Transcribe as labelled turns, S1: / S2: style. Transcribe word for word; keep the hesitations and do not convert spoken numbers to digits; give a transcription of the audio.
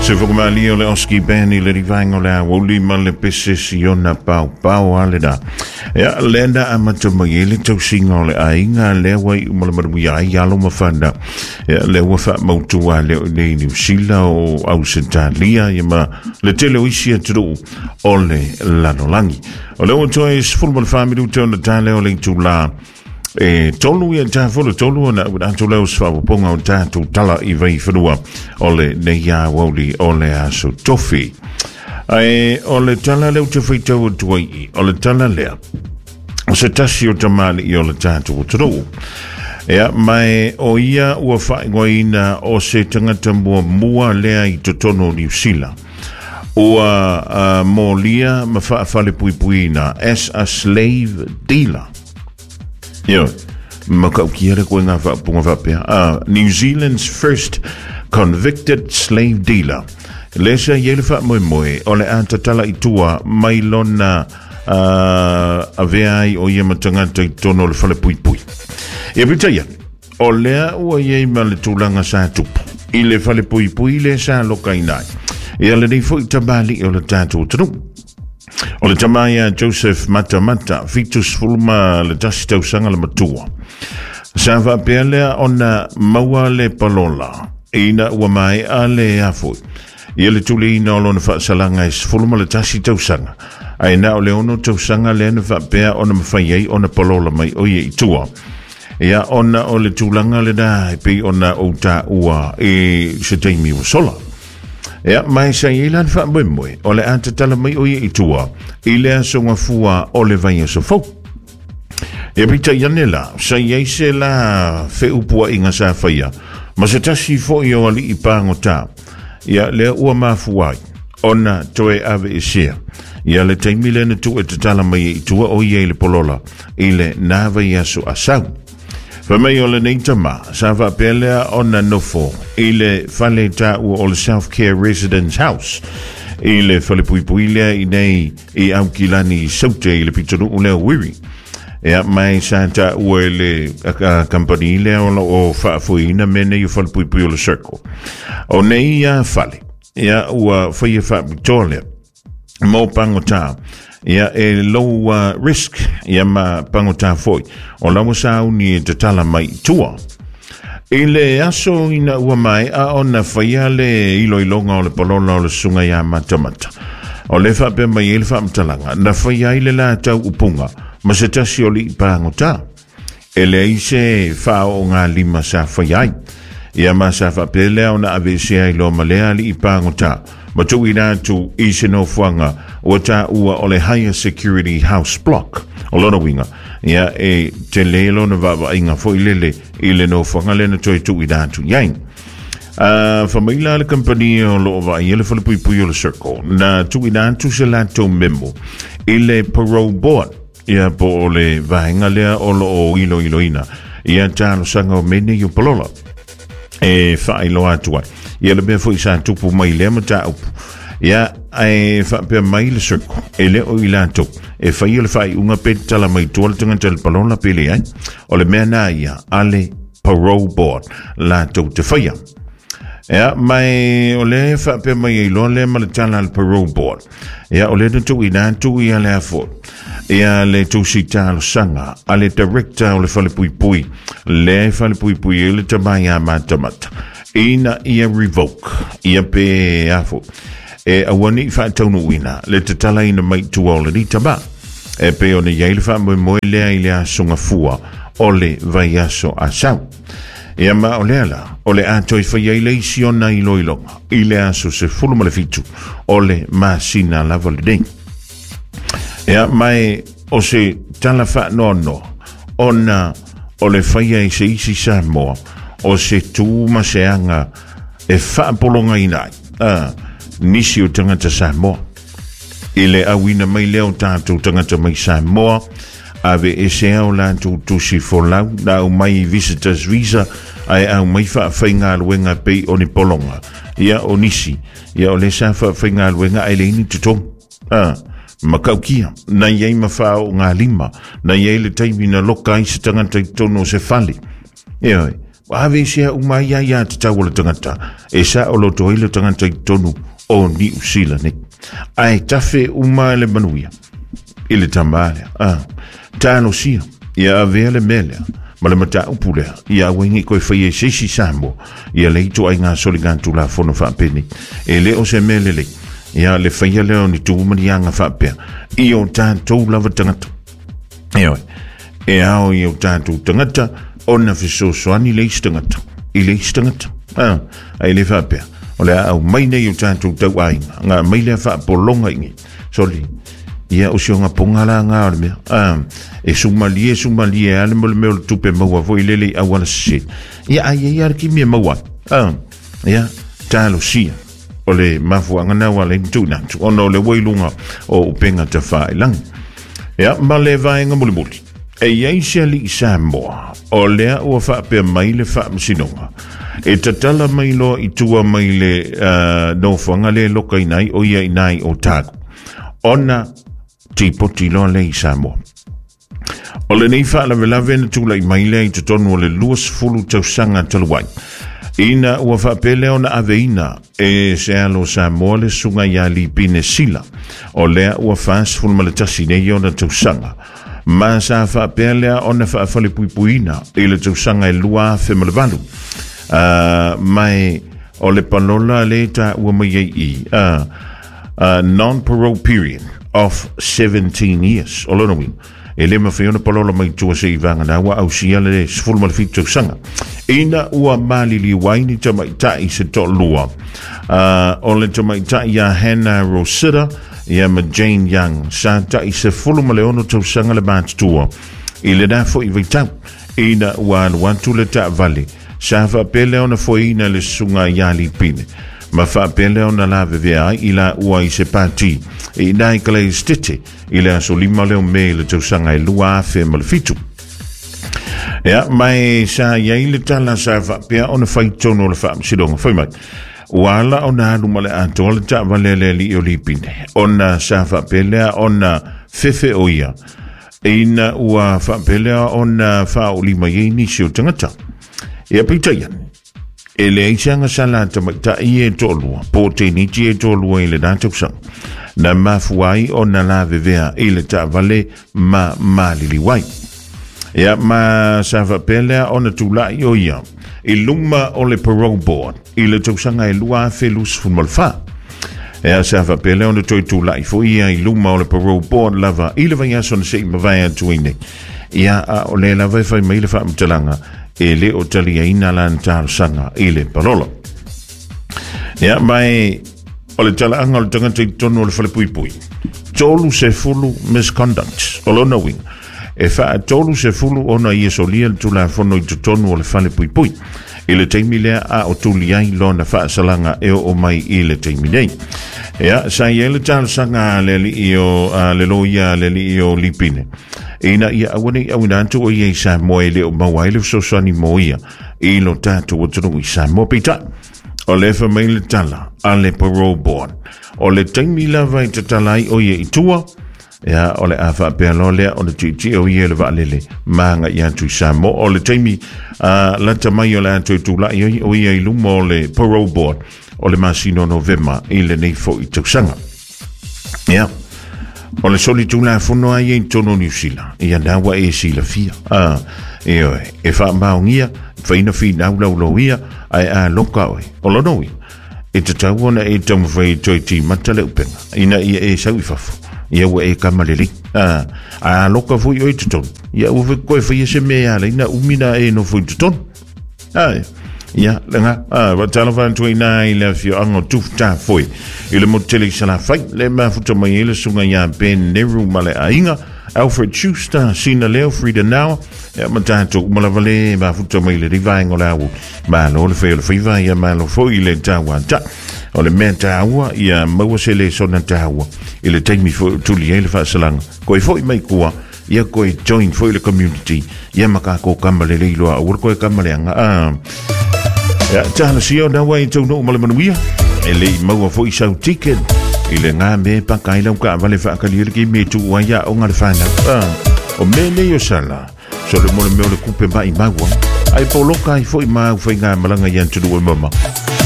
S1: Se whakamali o le oski bani le rivainga le awoli ma le pese si ona pau pau ale da. Ea lenda a matamai le tau singa o le ainga le wai umala marui ai alo mawhanda. Ea le wafa mautua le o le New Zealand o Ausentalia ia ma le tele o isi aturu o le lanolangi. O le o toa is fulma le whamiri uteo na tale o le tula e tolu ia tafolo tolu na atu leo swaponga o tatu tala i vai whanua o le neia wauli o le aso tofi ai o le tala leo te whaitau o tuai o le tala lea o se tasi o tamali i o le tatu o turu ea mai o ia ua whaingoina o se tangata mua mua lea i totono New Zealand ua uh, molia ma whaafale pui pui na as a slave dealer. Yo, makaukiere ko nga fa punga fa pe. Ah, New Zealand's first convicted slave dealer. Lesa yele fa moi moi ole anta tala itua mai lona uh, aveai o ye matanga te tono le fale pui pui. E bitaya. Ole o ye mal tulanga sa tupu. Ile fale pui pui le sa lokainai. E ale nei foi tabali o le tatu tru. O le tamaia Joseph Mata Mata, fitus fulma le tasi tausanga le matua. Sa va pelea ona maua le palola, ina ua mai a le afoi. Ia le tuli ina o lona whaasalanga is fulma le tasi tausanga. Aina o le ono tausanga le ana whaapea ona mawhaiei ona palola mai oie i tua. Ia ona o le tūlanga le da, pi ona o ta ua e se teimi o sola. Ea, mai sa ilan wha mwemwe, o le anta tala mai o i tua, i lea songa fua o le vai so fau. E pita yanela, sa iaise la fe upua inga sa whaia, ma se tasi fo i o ali i pango ta, ia lea ua mafuai, ona toe ave e sea, ia le taimile na tu e te tala mai i tua o i le polola, i le nava i aso asau. Whamei o le neitama, sa wha pelea o na nofo, i le whale ta ua o le Self-Care Residence House, i le whale pui pui lea i nei i au kilani i saute i le pitonu u leo wiri. Ea mai sa ta ua i le company lea o o whaafuina mene i whale pui pui o le circle. O nei ia whale, ea ua whaia wha Victoria, mo pango ta, ia e low uh, risk ia ma pangota foi o lawa sa uni te tala mai tua ile aso ina ua mai a ona faia le ilo ilonga o le polola o le sunga ia matamata o le fa pe mai ele fa mtalanga na faia ile la tau upunga ma se tasi o li pangota ele ise fa o ngā lima sa faia ia ma sa fa pe lea ona avesea ilo malea li pangota ma tu ina tu ise no fuanga o ta ua o le higher security house block o lona winga ia e te lelo na vava inga fo ilele ile no fuanga le na toi tu ina tu yain uh, familia le company o lo va ile fo le pui pui o le circle na tu ina tu se la to memo ile parole board ia po le vainga lea o lo o ilo ilo ina ia tano sanga o mene yo polola e fa ilo atua ia le bea foi sa tupu mai le mata upu ia ai fa pe mai le circo ele o ilato e fa ile fa unga petala mai tol tanga tel palona pele ai o le mena ia ale parole board la to te faia ia mai o le fa pe mai lo le mal tala al parole board ia o le to inato ia le afo ia le to sitalo sanga ale director o le fale pui pui le fale pui pui le tamaya matamata ina ia revoke ia pe afo e awani fa tonu wina le te tala ina mai tu o le taba e pe ona yaile fa mo mo le ile asunga fua ole vai aso asau e ma ole ala ole ato i fa yaile siona i loilo ile aso se fulu male fitu ole masina la volde e mai o se tala fa no no ona ole fa yaile se isi sa mo o se tu maseanga e fa polonga ina ah nisi o tangata Samoa ile awina mai leo tātou tangata mai Samoa ave e se au lantou tusi folau na au mai visitors visa ai au mai whaafeinga aluenga pei o ni polonga ia o nisi ia o le sa whaafeinga aluenga ai leini tutong ah makaukia na iei mawhao ngā lima na iei le taimi na loka i se tangata i tono se fali ia ave sia uma ia ia te tau le tangata e sa o lo toi le tangata i tonu o ni usila ne ai tafe uma le manuia ile tamale ah tano sia ia ave le mele ma le mata upule ia wengi ko fai se si sambo ia le to ai nga soligantu la fono fa peni e le o se mele le ia le fai le oni tu manianga fa pe i o tanto lava tangata e e ao i o tanto tangata ona fiso soani le istangata i le istangata ah ai le fa pe ole au mai nei o tanto tau ai nga mai le fa polonga ingi soli ia o sionga pongala nga me ah e sumalie sumalie ale mo me o tupe mo vo ile le awala se ia ai ia ki me mo ah ia talo sia ole mafu ngana wala tuna ono le wailunga o penga te fai lang ia male vai nga muli muli e ia sia li sambo ole o fa pe mai le fa msinonga e tatala mai lo i tua mai le no fanga le lokai nai o ia nai o taku ona tipo tilo le sambo ole nei fa la vela ven tu lai mai le te tonu le luas fulu tau sanga talwai ina ua whapele ona aveina e se alo sa mole sunga ya li pine sila o lea ua fast full maletasi nei ona tausanga ma sa whapele ona whaafale puipuina i le tausanga e lua fe malevalu uh, mai o le panola le ta ua mai i uh, uh, non-parole period of seventeen years o lona win e le mawhiona palola mai tua se i vanga na ua au sia le full malefit tausanga ina ua mali li waini tamaitai se to lua uh, o le tamaitai ya Hannah Rosita ya ma Jane Young sa tai se fulu maleono tausanga le mātua i le na fo i vaitau ina ua wantu le ta vale sa fa pele ona fo ina le sunga ya li pine ma fa pele ona la vevea ila ua i se pati i nai kale stete ila so lima leo me le tausanga i lua fe malefitu ya mai sa ya ile tala sa fa pia ona fai tono le fa sidonga fai mai wala ona lu male antol ta valele li olipine ona sa fa pele ona fefe oia ina ua fa pele ona fa olima yini sio tangata ya pitayan ele isanga sala ta ta ie tolua pote ni tie tolua ile datu sang na mafuai ona la vevea ile ta vale ma malili wai ya ma sava pele ona tula yo ya iluma o le parole board ile tausanga e lua felus fun malfa ya sava pele ona toi tula fo ia iluma o le parole board lava ile va ya son se ma vai tuine ya o le lava fa mai le fa mtalanga ele o tali ina lan tar sanga ile parola ya mai o le tala anga o tanga te tono le fale pui pui tolu se fulu misconduct o lo knowing e fa tolu se fulu ona ia solia tu la fono i tonu o le fale pui pui ile teimilea a o tuli ai lona fa salanga e o mai ile teimilei ya sa ile tal sanga le li io le loia le li io lipine ina ia awani awina tu o ia sa moile o mawaile so sani moia ilo tatu o tonu i sa mo pita o le fa maile tala ale parole board o le teimila vai tatalai o ia itua ya ole afa pelo le o le titi o ye le valele manga ya tu samo o le temi a la tamayo la tu tu la yo o ye lu mo le parole board o le masino novema ile nei fo i tu sanga ya o le soli tu la fono ai in tono New Zealand ya dawa e sila fia ah e e fa maungia fa ina fi na lo lo ia ai a loka o lo no e te tawona e tamu fai toi ti matale upenga ina ia e sau i fafu ia ua e kamaleli a a loka fui o i tuton ia ua koe fai se mea le ina umina e no fui tuton a ia lenga a wa talafan tui nai le fio ango tufta fui i le motele sala fai le mafuta mai ele sunga ia ben neru male a inga Alfred Schuster sina leo Frida now e matato malavale mafuta mai le rivaingo lau ma lo le fai le fiva ia ma lo foi le tawa ta o le menta awa ia maua se le sona tawa i le taimi fo tuli ele fa salanga koi foi mai kua ia koi join foi le community ia maka ko kamale le loa ur koi kamale anga ah ya tala sio na wai to no male manuia ele maua foi sau ticket i le ngā me pakai lau ka vale fa ka li ki me tu wa ya o ngar fa na ah o me le yo sala so le mo le me le kupe ba i maua ai poloka i fo i mau whainga malanga yan tunu e mama